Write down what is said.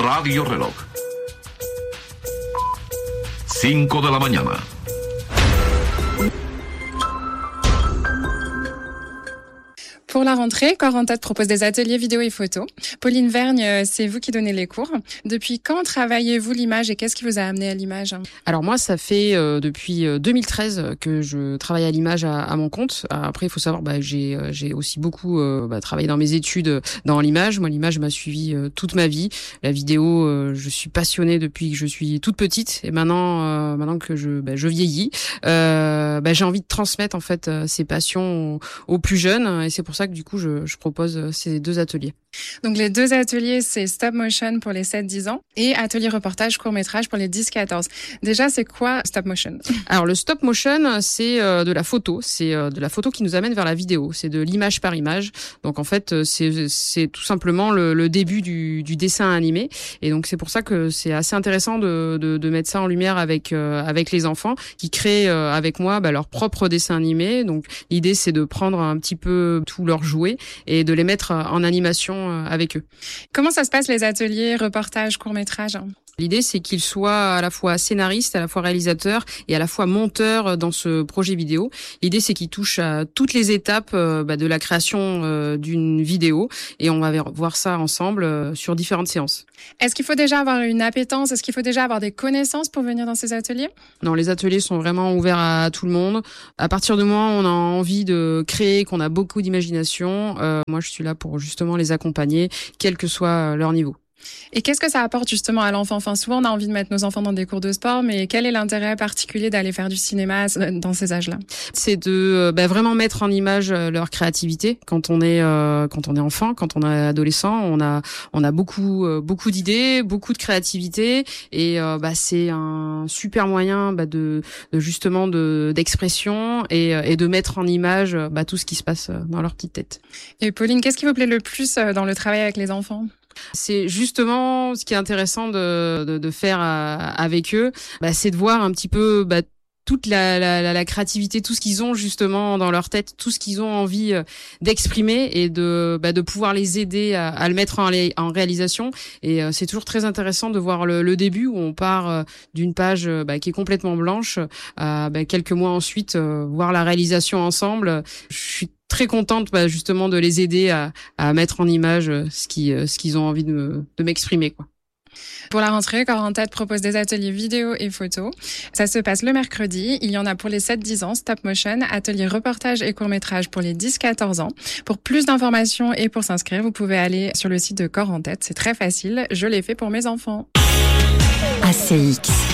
Radio Reloj. 5 de la mañana. Pour la rentrée, Corps en Tête propose des ateliers vidéo et photos. Pauline Vergne, c'est vous qui donnez les cours. Depuis quand travaillez-vous l'image et qu'est-ce qui vous a amené à l'image ? Alors moi, ça fait depuis 2013 que je travaille à l'image à mon compte. Après, il faut savoir, j'ai aussi beaucoup travaillé dans mes études dans l'image. Moi, l'image m'a suivi toute ma vie. La vidéo, je suis passionnée depuis que je suis toute petite. Et maintenant que je vieillis, j'ai envie de transmettre en fait ces passions aux plus jeunes. Et c'est pour ça que du coup, je propose ces 2 ateliers. Donc les 2 ateliers, c'est stop motion pour les 7-10 ans et atelier reportage court-métrage pour les 10-14. Déjà, c'est quoi stop motion ? Alors le stop motion, c'est de la photo. C'est de la photo qui nous amène vers la vidéo. C'est de l'image par image. Donc en fait, c'est tout simplement le début du dessin animé. Et donc c'est pour ça que c'est assez intéressant de mettre ça en lumière avec les enfants qui créent avec moi leur propre dessin animé. Donc l'idée, c'est de prendre un petit peu tous leurs jouets et de les mettre en animation avec eux. Comment ça se passe les ateliers reportage court-métrage ? L'idée, c'est qu'ils soient à la fois scénaristes, à la fois réalisateurs et à la fois monteurs dans ce projet vidéo. L'idée, c'est qu'ils touchent à toutes les étapes de la création d'une vidéo et on va voir ça ensemble sur différentes séances. Est-ce qu'il faut déjà avoir une appétence ? Est-ce qu'il faut déjà avoir des connaissances pour venir dans ces ateliers ? Non, les ateliers sont vraiment ouverts à tout le monde. À partir du moment où on a envie de créer, qu'on a beaucoup d'imagination, moi, je suis là pour justement les accompagner, quel que soit leur niveau. Et qu'est-ce que ça apporte justement à l'enfant ? Enfin, souvent, on a envie de mettre nos enfants dans des cours de sport, mais quel est l'intérêt particulier d'aller faire du cinéma dans ces âges-là ? C'est de vraiment mettre en image leur créativité. Quand on est enfant, quand on est adolescent, on a beaucoup d'idées, beaucoup de créativité, et c'est un super moyen d'expression et de mettre en image tout ce qui se passe dans leur petite tête. Et Pauline, qu'est-ce qui vous plaît le plus dans le travail avec les enfants ? C'est justement ce qui est intéressant de faire avec eux, c'est de voir un petit peu toute la créativité, tout ce qu'ils ont justement dans leur tête, tout ce qu'ils ont envie d'exprimer et de pouvoir les aider à le mettre en réalisation. Et c'est toujours très intéressant de voir le début où on part d'une page qui est complètement blanche, quelques mois ensuite voir la réalisation ensemble. Je suis très contente justement de les aider à mettre en image ce qu'ils ont envie de m'exprimer, quoi. Pour la rentrée, Corps en Tête propose des ateliers vidéo et photos. Ça se passe le mercredi. Il y en a pour les 7-10 ans, stop motion, atelier reportage et court-métrage pour les 10-14 ans. Pour plus d'informations et pour s'inscrire, vous pouvez aller sur le site de Corps en Tête. C'est très facile. Je l'ai fait pour mes enfants. ACX.